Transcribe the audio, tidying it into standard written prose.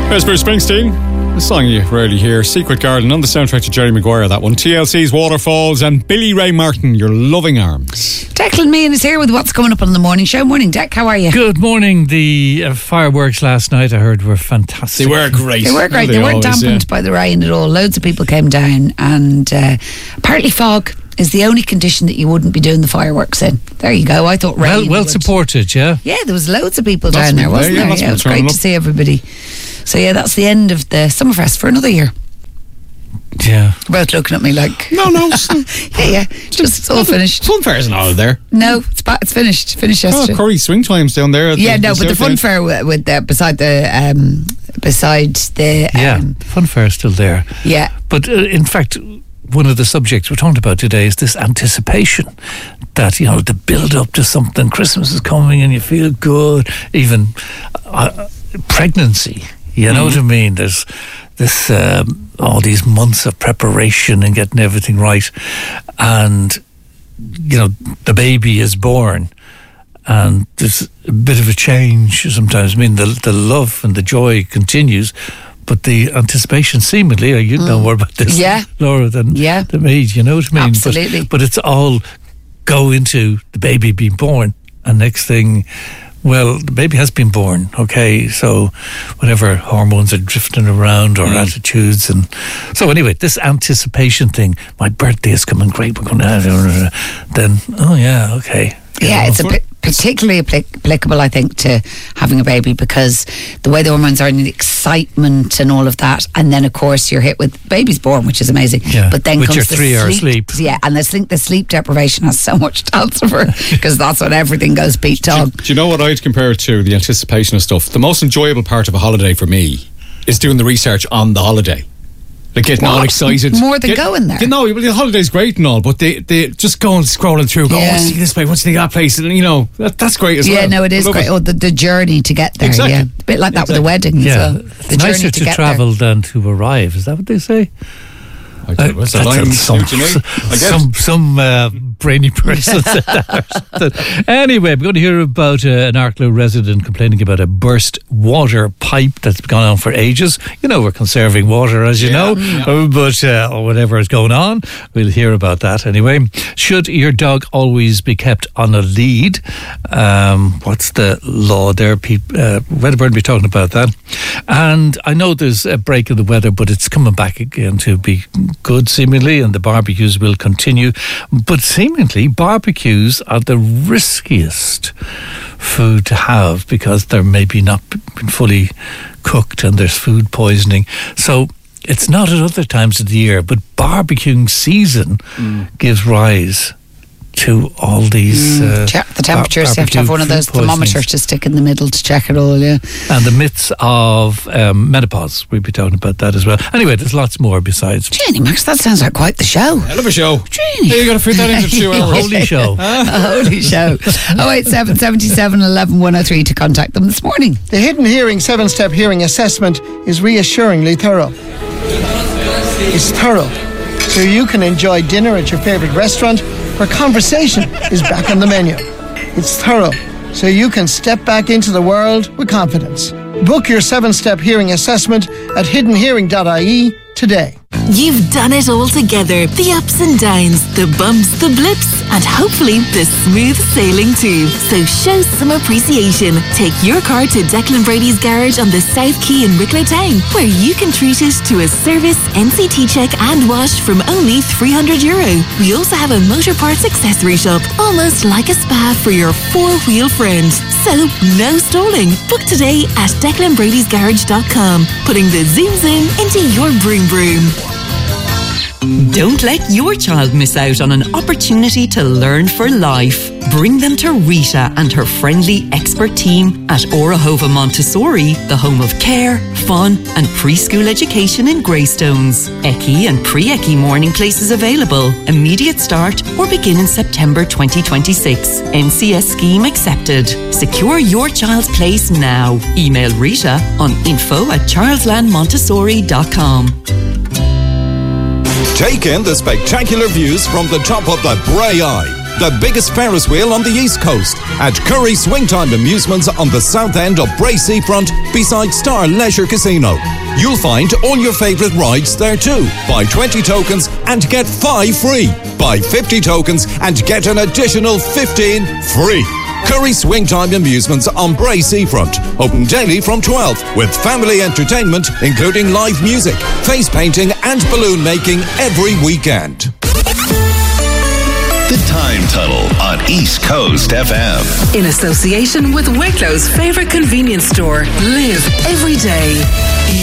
There's Bruce Springsteen. A song you rarely hear. Secret Garden on the soundtrack to Jerry Maguire, that one. TLC's Waterfalls and Billy Ray Martin, Your Loving Arms. Declan Meehan is here with what's coming up on the morning show. Morning, Dec. How are you? Good morning. The fireworks last night, I heard, were fantastic. They were great. They were great. They weren't dampened by the rain at all. Loads of people came down, and apparently fog is the only condition that you wouldn't be doing the fireworks in. There you go. I thought rain. Well supported, yeah. Yeah, there was loads of people down there, wasn't there? Yeah, it was great to see everybody. So yeah, that's the end of the Summerfest for another year. Yeah. You're both looking at me like... No. yeah. Just it's all finished. Funfair isn't out there. No, it's finished. Finished yesterday. Oh, Curry Swing Times down there. But the Funfair with beside the... Funfair is still there. Yeah. But in fact, one of the subjects we're talking about today is this anticipation that, you know, the build up to something. Christmas is coming and you feel good. Even pregnancy, you know what I mean? There's this all these months of preparation and getting everything right, and you know, the baby is born and there's a bit of a change sometimes. I mean, the love and the joy continues, but the anticipation seemingly, you know more about this, Laura, than me, you know what I mean? Absolutely. But it's all go into the baby being born, and next thing, well, the baby has been born, okay, so whatever hormones are drifting around or attitudes. And so anyway, this anticipation thing, my birthday is coming, great, we're going to have, then, okay. Yeah, it's particularly applicable, I think, to having a baby, because the way the hormones are and the excitement and all of that, and then of course you're hit with baby's born, which is amazing. Yeah, but then with comes your the 3 hour sleep. Yeah, and I think the sleep deprivation has so much to answer for, because that's when everything goes Pete dog. Do you know what I'd compare it to? The anticipation of stuff. The most enjoyable part of a holiday for me is doing the research on the holiday. Like getting all excited. More than going there. You know, the holiday's great and all, but they just go and scrolling through, what's this place, what's that place? And, you know, that's great as well. Yeah, no, it is great. The journey to get there. Exactly. Yeah. A bit like that with a wedding as well. It's nicer to travel than to arrive. Is that what they say? Some brainy person said that. Anyway, we're going to hear about an Arklow resident complaining about a burst water pipe that's gone on for ages. You know, we're conserving water, as you know, but whatever is going on, we'll hear about that anyway. Should your dog always be kept on a lead? What's the law there? Wedderburn will be talking about that. And I know there's a break in the weather, but it's coming back again to be good, seemingly, and the barbecues will continue. But seemingly, barbecues are the riskiest food to have, because they're maybe not been fully cooked and there's food poisoning. So it's not at other times of the year, but barbecuing season gives rise to all these check the temperatures. You have to have one of those thermometers to stick in the middle to check it all. And the myths of menopause, we'll be talking about that as well. Anyway, there's lots more besides. Jenny Max, that sounds like quite the show. Hell of a show. Jenny, you got to fit that into 2 hours. Holy show. A holy show. 087 77 11 103 to contact them this morning. The Hidden Hearing 7-step hearing assessment is reassuringly thorough. It's thorough, so you can enjoy dinner at your favourite restaurant where conversation is back on the menu. It's thorough, so you can step back into the world with confidence. Book your 7-step hearing assessment at hiddenhearing.ie today. You've done it all together. The ups and downs, the bumps, the blips, and hopefully the smooth sailing too. So show some appreciation. Take your car to Declan Brady's garage on the South Quay in Wicklow Town, where you can treat it to a service, NCT check and wash from only €300. We also have a motor parts accessory shop, almost like a spa for your four-wheel friend. So no stalling. Book today at DeclanBrady'sGarage.com, putting the zoom into your broom broom. Don't let your child miss out on an opportunity to learn for life. Bring them to Rita and her friendly expert team at Orahova Montessori, the home of care, fun and preschool education in Greystones. ECI and pre-ECI morning places available. Immediate start or begin in September 2026. NCS scheme accepted. Secure your child's place now. Email Rita on info@childslandmontessori.com. Take in the spectacular views from the top of the Bray Eye. the biggest Ferris wheel on the East Coast, at Curry Swingtime Amusements on the south end of Bray Seafront beside Star Leisure Casino. You'll find all your favourite rides there too. Buy 20 tokens and get 5 free. Buy 50 tokens and get an additional 15 free. Curry Swingtime Amusements on Bray Seafront. Open daily from 12 with family entertainment including live music, face painting and balloon making every weekend. The Time Tunnel on East Coast FM. In association with Wicklow's favourite convenience store. Live every day.